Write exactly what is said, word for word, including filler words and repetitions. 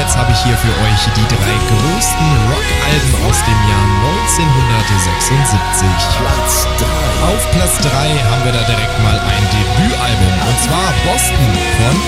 jetzt habe ich hier für euch die drei größten Rockalben aus dem Jahr neunzehnhundertsechsundsiebzig. Platz drei. Auf Platz drei haben wir da direkt mal ein Debütalbum, und zwar Boston von